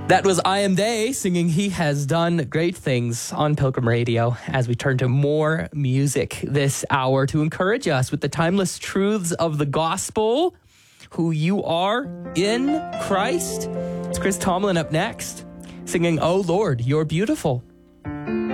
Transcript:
That was I Am They singing He Has Done Great Things on Pilgrim Radio as we turn to more music this hour to encourage us with the timeless truths of the gospel, who you are in Christ. It's Chris Tomlin up next singing, Oh Lord, You're Beautiful.